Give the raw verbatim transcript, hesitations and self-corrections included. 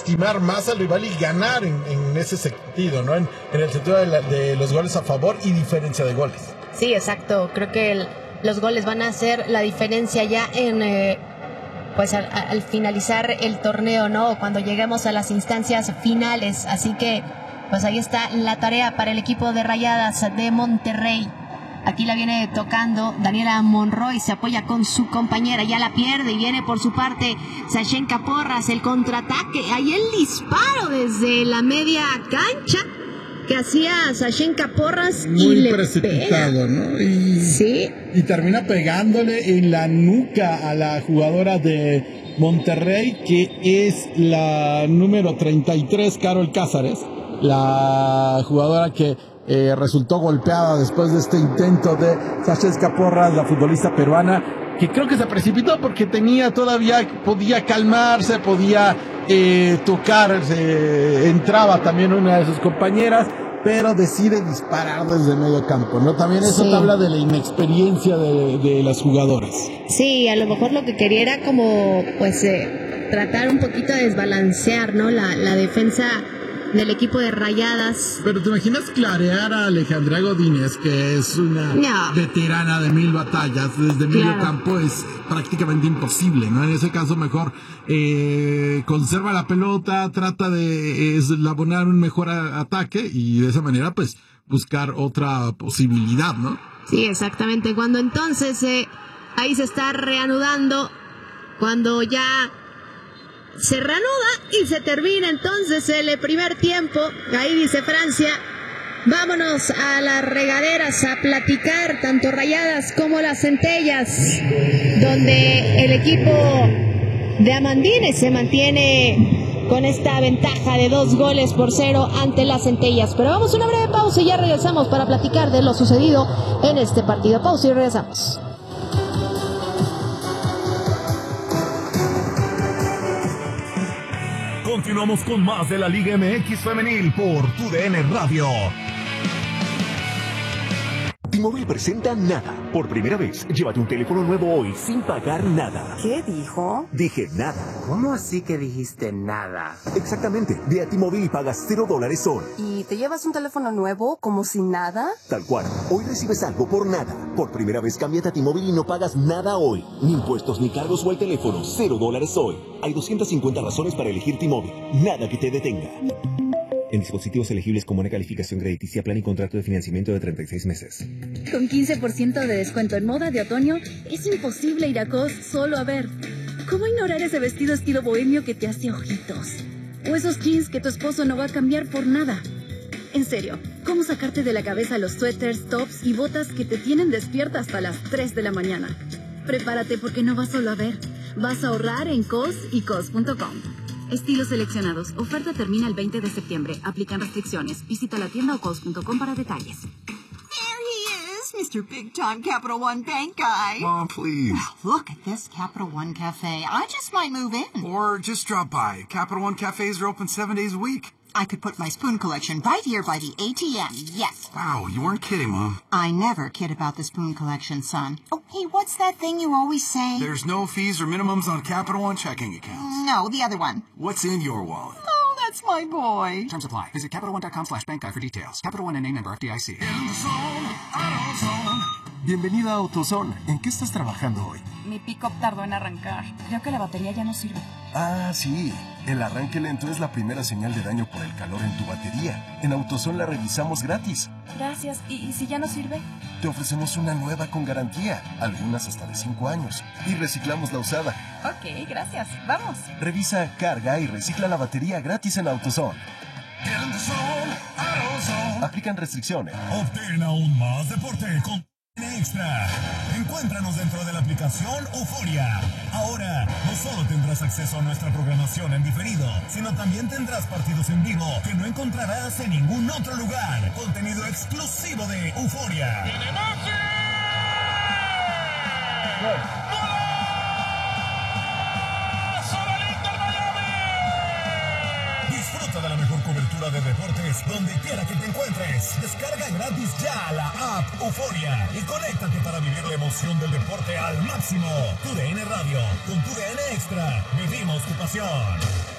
subestimar más al rival y ganar en, en ese sentido, ¿no? En, en el sentido de, la, de los goles a favor y diferencia de goles. Sí, exacto. Creo que el, los goles van a hacer la diferencia ya en... Eh, pues al, al finalizar el torneo, ¿no? Cuando lleguemos a las instancias finales. Así que, pues ahí está la tarea para el equipo de Rayadas de Monterrey. Aquí la viene tocando Daniela Monroy, se apoya con su compañera, ya la pierde y viene por su parte Sashenka Porras, el contraataque, ahí el disparo desde la media cancha que hacía Sashenka Porras. Muy y le precipitado, pega. ¿no? Y, sí. Y termina pegándole en la nuca a la jugadora de Monterrey, que es la número treinta y tres, Carol Cázares, la jugadora que Eh, resultó golpeada después de este intento de Sashenka Porras, la futbolista peruana, que creo que se precipitó porque tenía todavía, podía calmarse, podía eh, tocar, eh, entraba también una de sus compañeras, pero decide disparar desde medio campo, ¿no? También eso sí. te habla de la inexperiencia de, de las jugadoras. Sí, a lo mejor lo que quería era como, pues, eh, tratar un poquito de desbalancear, ¿no? La, la defensa del equipo de Rayadas. Pero te imaginas clarear a Alejandra Godínez, que es una no. veterana de mil batallas, desde medio claro. campo es prácticamente imposible, ¿no? En ese caso mejor eh, conserva la pelota, trata de eslabonar un mejor a, ataque y de esa manera pues buscar otra posibilidad, ¿no? Sí, exactamente. Cuando entonces eh, ahí se está reanudando, cuando ya se reanuda y se termina entonces el primer tiempo. Ahí dice Francia, vámonos a las regaderas a platicar, tanto Rayadas como las Centellas, donde el equipo de Amandine se mantiene con esta ventaja de dos goles por cero ante las Centellas. Pero vamos a una breve pausa y ya regresamos para platicar de lo sucedido en este partido. Pausa y regresamos. Continuamos con más de la Liga M X Femenil por Tu D N Radio. T-Mobile presenta Nada. Por primera vez, llévate un teléfono nuevo hoy sin pagar nada. ¿Qué dijo? Dije nada. ¿Cómo así que dijiste nada? Exactamente. Ve a T-Mobile y pagas cero dólares hoy. ¿Y te llevas un teléfono nuevo como si nada? Tal cual. Hoy recibes algo por nada. Por primera vez, cámbiate a T-Mobile y no pagas nada hoy. Ni impuestos, ni cargos o el teléfono. Cero dólares hoy. Hay doscientas cincuenta razones para elegir T-Mobile. Nada que te detenga. En dispositivos elegibles con buena calificación crediticia, plan y contrato de financiamiento de treinta y seis meses. Con quince por ciento de descuento en moda de otoño, es imposible ir a C O S solo a ver. ¿Cómo ignorar ese vestido estilo bohemio que te hace ojitos? O esos jeans que tu esposo no va a cambiar por nada. En serio, ¿cómo sacarte de la cabeza los suéteres, tops y botas que te tienen despierta hasta las tres de la mañana? Prepárate porque no vas solo a ver. Vas a ahorrar en C O S y C O S punto com. Estilos seleccionados. Oferta termina el veinte de septiembre. Aplican restricciones. Visita la tienda o C O S punto com para detalles. There he is, Mister Big Time Capital One Bank Guy. Mom, please. Look at this Capital One Cafe. I just might move in. Or just drop by. Capital One cafes are open seven days a week. I could put my spoon collection right here by the A T M, yes. Wow, you weren't kidding, Mom. I never kid about the spoon collection, son. Oh, hey, what's that thing you always say? There's no fees or minimums on Capital One checking accounts. No, the other one. What's in your wallet? Oh, that's my boy. Terms apply. Visit Capital One dot com slash bank guy for details. Capital One N A member F D I C. Bienvenida a AutoZone. ¿En qué estás trabajando hoy? Mi pick-up tardó en arrancar. Creo que la batería ya no sirve. Ah, sí. El arranque lento es la primera señal de daño por el calor en tu batería. En AutoZone la revisamos gratis. Gracias. ¿Y, y si ya no sirve? Te ofrecemos una nueva con garantía, algunas hasta de cinco años. Y reciclamos la usada. Ok, gracias. Vamos. Revisa, carga y recicla la batería gratis en AutoZone. Aplican restricciones. Obtén aún más deporte con Extra. Encuéntranos dentro de la aplicación Euforia. Ahora no solo tendrás acceso a nuestra programación en diferido, sino también tendrás partidos en vivo que no encontrarás en ningún otro lugar. Contenido exclusivo de Euforia. Disfruta de la mejor cobertura de deportes donde quiera que te encuentres. Descarga gratis ya la app Euforia y conéctate para vivir la emoción del deporte al máximo. Tu D N Radio, con Tu D N Extra, vivimos tu pasión.